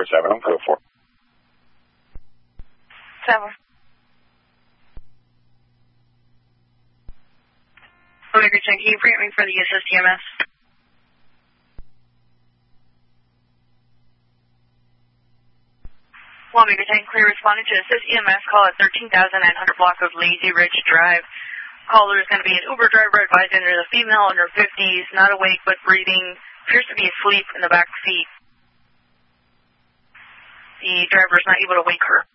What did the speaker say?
7, home code 4. 7. Omega 10, can you bring me for the assist EMS? Omega 10, clear responding to assist EMS call at 13,900 block of Lazy Ridge Drive. Caller is going to be an Uber driver advising there's a female under 50s, not awake but breathing, appears to be asleep in the back seat. The driver is not able to wake her.